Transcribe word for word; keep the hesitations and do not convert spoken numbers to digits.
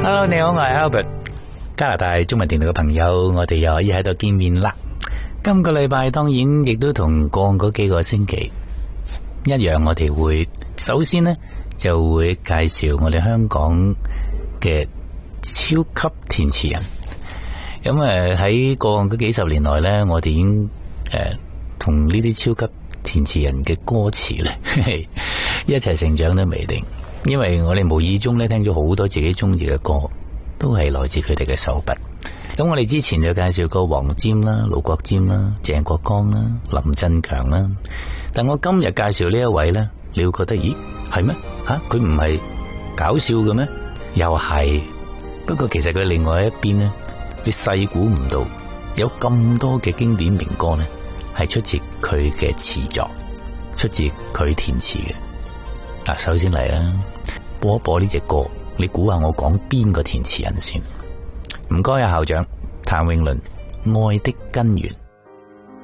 Hello， 你好，我係 Albert， 加拿大中文電台嘅朋友，我哋又可以喺度見面啦。今個禮拜當然亦都同過嗰幾個星期一樣，我哋會首先呢就會介紹我哋香港嘅超級填詞人。咁誒喺過往嗰幾十年來呢，我哋已經誒同呢啲超級填詞人嘅歌詞呢一齊成長都未定，因為我哋無意中呢聽咗好多自己中意嘅歌，都係來自佢哋嘅手筆。咁我哋之前就介紹過黃霑啦、盧國沾啦、鄭國江啦、林振強啦，但我今日介紹呢一位呢，你會覺得咦係咩？吓，佢唔係搞笑嘅咩？又係，不過其實佢另外一邊呢，你細估唔到有咁多嘅經典名歌呢，係出自佢嘅詞作，出自佢填詞嘅。嗱，首先嚟啦，播一播呢隻歌，你估下我講邊個填詞人先？唔該啊，校長譚詠麟《愛的根源》。